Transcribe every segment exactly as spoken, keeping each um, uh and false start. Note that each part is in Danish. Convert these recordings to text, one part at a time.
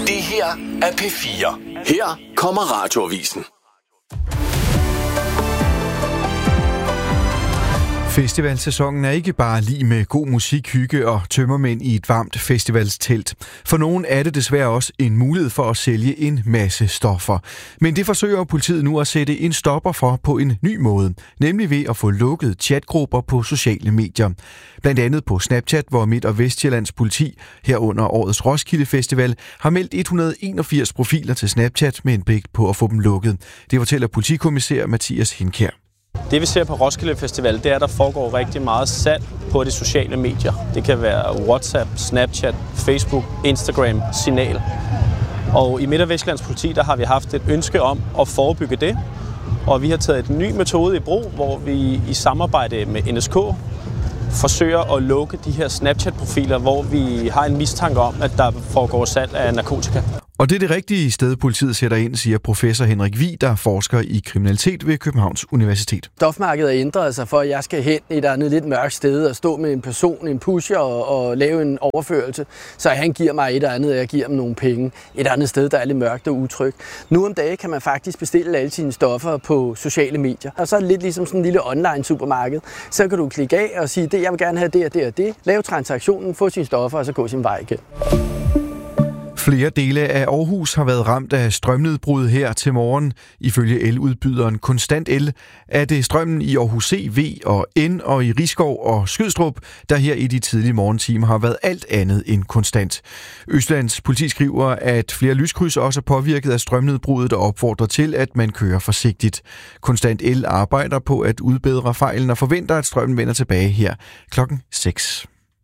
Det her er P fire. Her kommer Radioavisen. Festivalsæsonen er ikke bare lige med god musik, hygge og tømmermænd i et varmt festivalstelt. For nogen er det desværre også en mulighed for at sælge en masse stoffer. Men det forsøger politiet nu at sætte en stopper for på en ny måde, nemlig ved at få lukket chatgrupper på sociale medier. Blandt andet på Snapchat, hvor Midt- og Vestjyllands politi herunder årets Roskilde Festival har meldt et hundrede og enogfirs profiler til Snapchat med henblik på at få dem lukket. Det fortæller politikommissær Mathias Hindkjær. Det vi ser på Roskilde Festival, det er, at der foregår rigtig meget salg på de sociale medier. Det kan være WhatsApp, Snapchat, Facebook, Instagram, Signal. Og i Midt- og Vestjyllands politi, der har vi haft et ønske om at forebygge det. Og vi har taget en ny metode i brug, hvor vi i samarbejde med N S K forsøger at lukke de her Snapchat-profiler, hvor vi har en mistanke om, at der foregår salg af narkotika. Og det er det rigtige sted, politiet sætter ind, siger professor Henrik Vig, der forsker i kriminalitet ved Københavns Universitet. Stofmarkedet har ændret sig for, at jeg skal hen et andet lidt mørkt sted og stå med en person, en pusher og, og lave en overførelse, så han giver mig et andet, og jeg giver ham nogle penge. Et andet sted, der er lidt mørkt og utrygt. Nu om dagen kan man faktisk bestille alle sine stoffer på sociale medier. Og så er det lidt ligesom sådan en lille online supermarked. Så kan du klikke af og sige, det jeg vil gerne have det og det og det. Lave transaktionen, få sine stoffer og så gå sin vej igen. Flere dele af Aarhus har været ramt af strømnedbrud her til morgen. Ifølge eludbyderen Konstant El er det strømmen i Aarhus C, V og N og i Risskov og Skødstrup, der her i de tidlige morgentimer har været alt andet end konstant. Østlands politi skriver, at flere lyskryds også er påvirket af strømnedbruddet og opfordrer til, at man kører forsigtigt. Konstant El arbejder på at udbedre fejlen og forventer, at strømmen vender tilbage her klokken seks.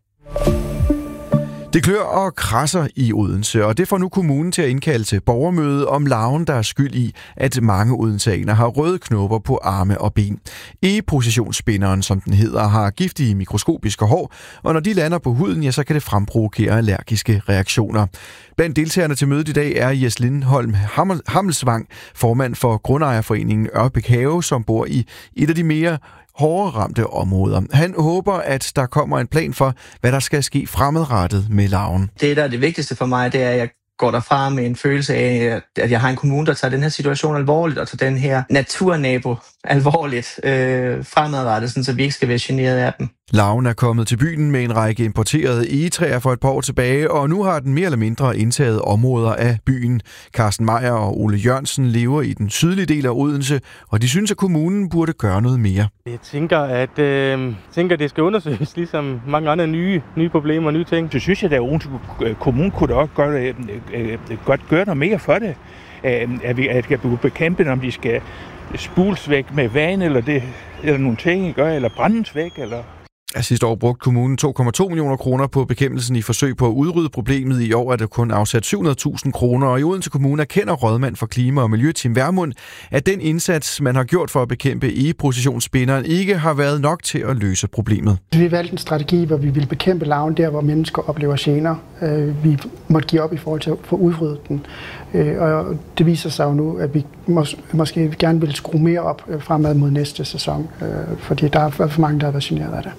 Det klør og krasser i Odense, og det får nu kommunen til at indkalde til borgermøde om larven, der er skyld i, at mange odenseaner har røde knopper på arme og ben. E-positionsspinderen, som den hedder, har giftige mikroskopiske hår, og når de lander på huden, ja, så kan det fremprovokere allergiske reaktioner. Blandt deltagerne til mødet i dag er Jes Lindholm Hammelsvang, formand for Grundejerforeningen Ørbæk Have, som bor i et af de mere hårdere ramte områder. Han håber, at der kommer en plan for, hvad der skal ske fremadrettet med larven. Det, der er det vigtigste for mig, det er, at jeg går derfra med en følelse af, at jeg har en kommune, der tager den her situation alvorligt, og tager den her naturnabo alvorligt øh, fremadrettet, så vi ikke skal være generet af dem. Larven er kommet til byen med en række importerede egetræer for et par år tilbage, og nu har den mere eller mindre indtaget områder af byen. Carsten Meyer og Ole Jørgensen lever i den sydlige del af Odense, og de synes, at kommunen burde gøre noget mere. Jeg tænker, at øh, tænker, det skal undersøges, ligesom mange andre nye, nye problemer og nye ting. Så synes jeg, at Odense Kommune kunne da også gøre, øh, øh, godt gøre noget mere for det. Øh, at vi at kan bekæmpe, om de skal spules væk med vand, eller, det, eller nogle ting, ikke? Eller brændes væk, eller... Sidste år brugte kommunen to komma to millioner kroner på bekæmpelsen i forsøg på at udrydde problemet. I år er det kun afsat syv hundrede tusind kroner, og i Odense Kommune erkender rådmand for klima og miljø Tim Vermund, at den indsats, man har gjort for at bekæmpe e-positionsspinderen, ikke har været nok til at løse problemet. Vi valgte en strategi, hvor vi ville bekæmpe larven der, hvor mennesker oplever gener. Vi måtte give op i forhold til at få udryddet den. Og det viser sig jo nu, at vi mås- måske gerne vil skrue mere op fremad mod næste sæson, fordi der er for mange, der har været generet af det.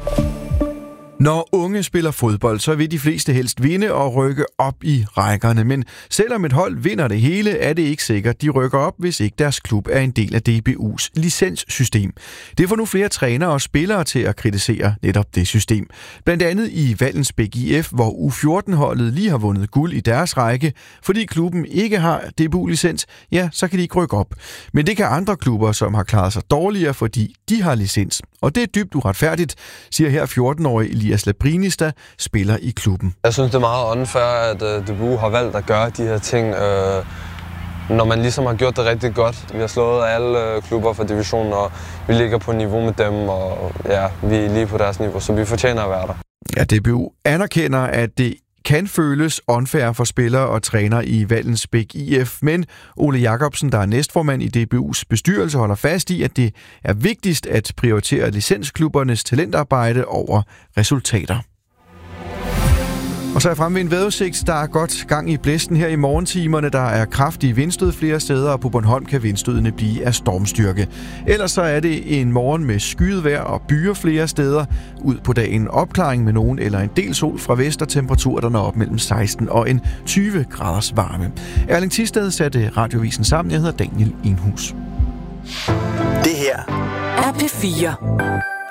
Når unge spiller fodbold, så vil de fleste helst vinde og rykke op i rækkerne. Men selvom et hold vinder det hele, er det ikke sikkert, de rykker op, hvis ikke deres klub er en del af D B U's licenssystem. Det får nu flere trænere og spillere til at kritisere netop det system. Blandt andet i Vallensbæk I F, hvor U fjorten-holdet lige har vundet guld i deres række. Fordi klubben ikke har D B U-licens, ja, så kan de ikke rykke op. Men det kan andre klubber, som har klaret sig dårligere, fordi de har licens. Og det er dybt uretfærdigt, siger her fjorten-årige Elias Labrinis, der spiller i klubben. Jeg synes, det er meget unfair, at uh, D B U har valgt at gøre de her ting, uh, når man ligesom har gjort det rigtig godt. Vi har slået alle uh, klubber fra divisionen, og vi ligger på niveau med dem, og ja, vi er lige på deres niveau, så vi fortjener at være der. Ja, D B U anerkender, at det kan føles unfair for spillere og træner i Vallensbæk I F, men Ole Jacobsen, der er næstformand i D B U's bestyrelse, holder fast i, at det er vigtigst at prioritere licensklubbernes talentarbejde over resultater. Og så er fremme ved en vejrudsigt. Der er godt gang i blæsten her i morgentimerne. Der er kraftige vindstød flere steder, og på Bornholm kan vindstødene blive af stormstyrke. Ellers så er det en morgen med skyet vejr og byer flere steder. Ud på dagen opklaring med nogen eller en del sol fra vest, og temperaturer der når op mellem seksten og en tyve graders varme. Erling Thisted satte Radiovisen sammen. Jeg hedder Daniel Enhus. Det her er P fire.